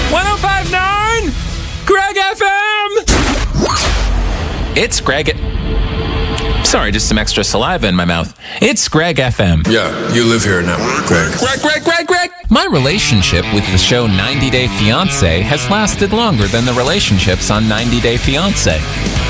105.9 Greg FM. It's Greg. Sorry, just some extra saliva in my mouth. It's Greg FM. Yeah, you live here now, Greg. Greg. My relationship with the show 90 Day Fiancé has lasted longer than the relationships on 90 Day Fiancé.